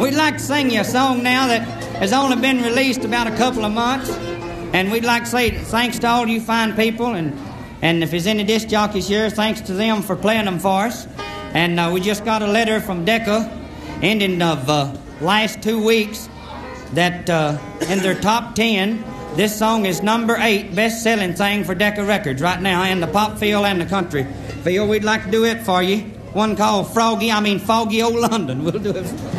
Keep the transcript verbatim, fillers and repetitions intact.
we'd like to sing you a song now that has only been released about a couple of months. And we'd like to say thanks to all you fine people. And, and if there's any disc jockeys here, thanks to them for playing them for us. And uh, we just got a letter from Decca ending of uh, last two weeks that uh, in their top ten, this song is number eight best-selling thing for Decca Records right now in the pop field and the country field. We'd like to do it for you. One called Froggy, I mean Foggy Old London. We'll do it.